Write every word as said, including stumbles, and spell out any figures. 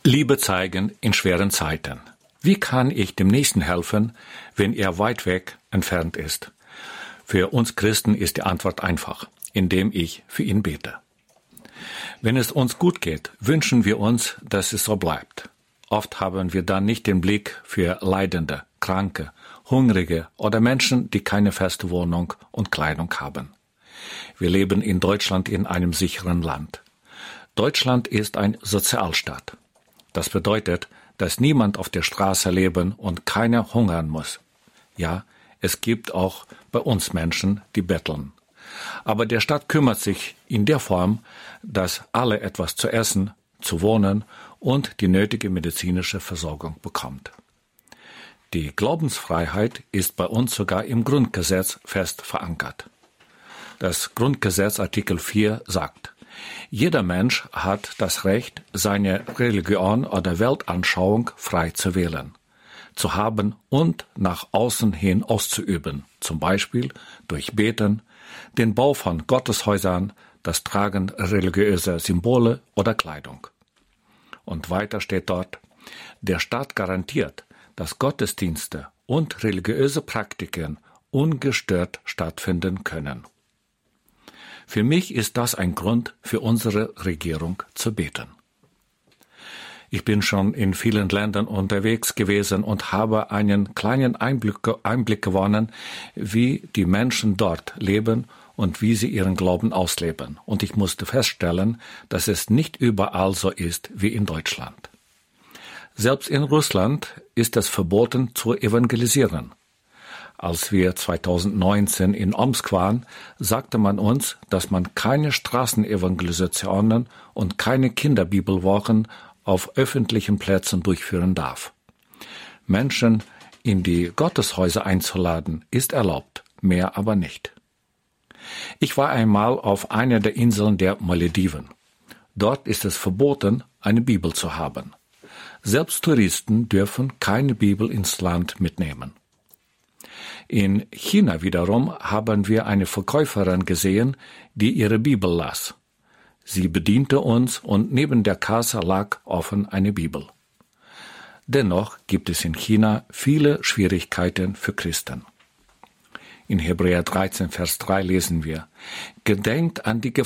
Liebe zeigen in schweren Zeiten. Wie kann ich dem Nächsten helfen, wenn er weit weg entfernt ist? Für uns Christen ist die Antwort einfach, indem ich für ihn bete. Wenn es uns gut geht, wünschen wir uns, dass es so bleibt. Oft haben wir dann nicht den Blick für Leidende, Kranke, Hungrige oder Menschen, die keine feste Wohnung und Kleidung haben. Wir leben in Deutschland in einem sicheren Land. Deutschland ist ein Sozialstaat. Das bedeutet, dass niemand auf der Straße leben und keiner hungern muss. Ja, es gibt auch bei uns Menschen, die betteln. Aber der Staat kümmert sich in der Form, dass alle etwas zu essen, zu wohnen und die nötige medizinische Versorgung bekommt. Die Glaubensfreiheit ist bei uns sogar im Grundgesetz fest verankert. Das Grundgesetz Artikel vier sagt: Jeder Mensch hat das Recht, seine Religion oder Weltanschauung frei zu wählen, zu haben und nach außen hin auszuüben, zum Beispiel durch Beten, den Bau von Gotteshäusern, das Tragen religiöser Symbole oder Kleidung. Und weiter steht dort: Der Staat garantiert, dass Gottesdienste und religiöse Praktiken ungestört stattfinden können. Für mich ist das ein Grund für unsere Regierung zu beten. Ich bin schon in vielen Ländern unterwegs gewesen und habe einen kleinen Einblick, Einblick gewonnen, wie die Menschen dort leben und wie sie ihren Glauben ausleben. Und ich musste feststellen, dass es nicht überall so ist wie in Deutschland. Selbst in Russland ist es verboten zu evangelisieren. Als wir zweitausendneunzehn in Omsk waren, sagte man uns, dass man keine Straßenevangelisationen und keine Kinderbibelwochen auf öffentlichen Plätzen durchführen darf. Menschen in die Gotteshäuser einzuladen, ist erlaubt, mehr aber nicht. Ich war einmal auf einer der Inseln der Malediven. Dort ist es verboten, eine Bibel zu haben. Selbst Touristen dürfen keine Bibel ins Land mitnehmen. In China wiederum haben wir eine Verkäuferin gesehen, die ihre Bibel las. Sie bediente uns und neben der Kasse lag offen eine Bibel. Dennoch gibt es in China viele Schwierigkeiten für Christen. In Hebräer dreizehn, Vers drei lesen wir: Gedenkt an die